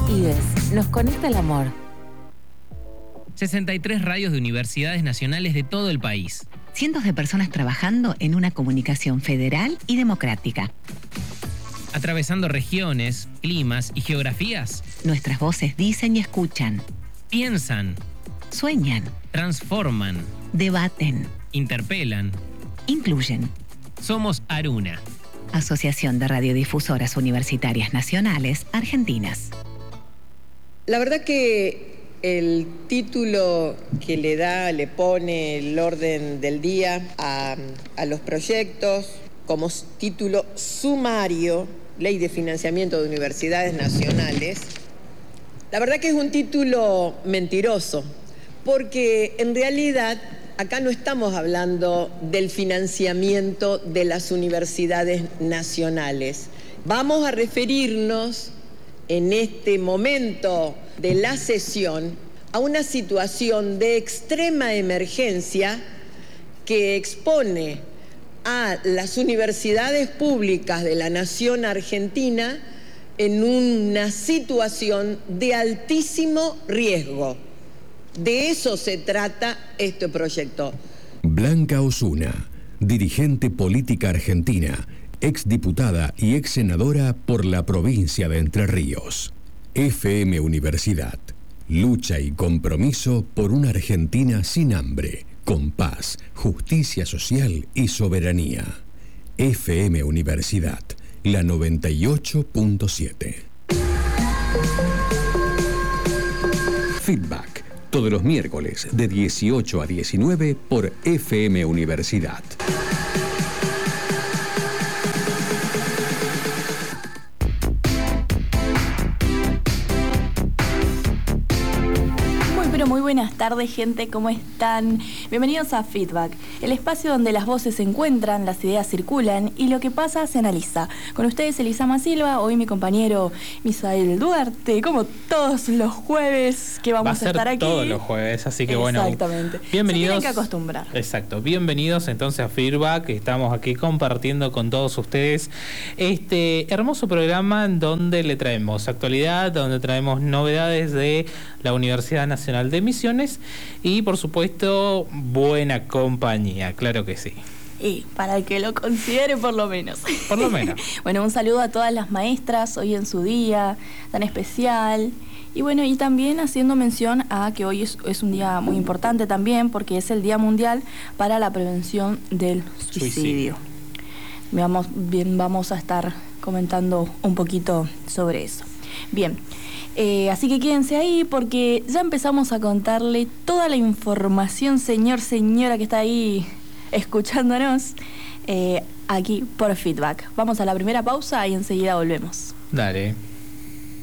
IDES, nos conecta el amor. 63 radios de universidades nacionales de todo el país. Cientos de personas trabajando en una comunicación federal y democrática. Atravesando regiones, climas y geografías. Nuestras voces dicen y escuchan. Piensan. Sueñan. Transforman. Debaten. Interpelan. Incluyen. Somos Aruna. Asociación de Radiodifusoras Universitarias Nacionales Argentinas. La verdad que el título que le pone el orden del día a los proyectos como título sumario, Ley de Financiamiento de Universidades Nacionales, la verdad que es un título mentiroso, porque en realidad acá no estamos hablando del financiamiento de las universidades nacionales. Vamos a referirnos en este momento de la sesión a una situación de extrema emergencia que expone a las universidades públicas de la nación argentina en una situación de altísimo riesgo. De eso se trata este proyecto. Blanca Osuna, dirigente política argentina, exdiputada y exsenadora por la provincia de Entre Ríos. FM Universidad. Lucha y compromiso por una Argentina sin hambre, con paz, justicia social y soberanía. FM Universidad, la 98.7. Feedback, todos los miércoles de 18 a 19 por FM Universidad. Muy buenas tardes, gente, ¿cómo están? Bienvenidos a Feedback, el espacio donde las voces se encuentran, las ideas circulan y lo que pasa se analiza. Con ustedes Elisama Silva, hoy mi compañero Misael Duarte, como todos los jueves que vamos a estar aquí. Todos los jueves, así que bueno. Exactamente. Bienvenidos. Se tienen que acostumbrar. Exacto. Bienvenidos entonces a Feedback, estamos aquí compartiendo con todos ustedes este hermoso programa en donde le traemos actualidad, donde traemos novedades de la Universidad Nacional de Misiones y por supuesto buena compañía, claro que sí. Y para el que lo considere por lo menos. Por lo menos. Bueno, un saludo a todas las maestras hoy en su día tan especial. Y bueno, y también haciendo mención a que hoy es un día muy importante también porque es el Día Mundial para la Prevención del Suicidio. Vamos a estar comentando un poquito sobre eso. Bien. Así que quédense ahí porque ya empezamos a contarle toda la información, señora que está ahí escuchándonos, aquí por Feedback. Vamos a la primera pausa y enseguida volvemos. Dale.